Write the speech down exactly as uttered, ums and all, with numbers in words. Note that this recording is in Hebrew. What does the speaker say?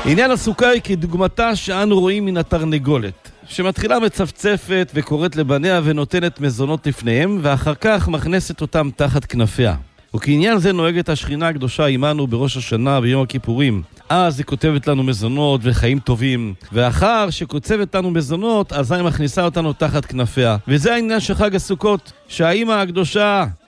עניין הסוכה היא כדוגמתה שאנו רואים מן התרנגולת, שמתחילה מצפצפת וקוראת לבניה ונותנת מזונות לפניהם, ואחר כך מכנסת אותם תחת כנפיה. וכעניין זה נוהגת השכינה הקדושה עמנו בראש השנה ביום הכיפורים. אז היא כותבת לנו מזונות וחיים טובים, ואחר שקוצבת לנו מזונות, אז היא מכניסה אותנו תחת כנפיה. וזה העניין של חג הסוכות, שהאימא הקדושה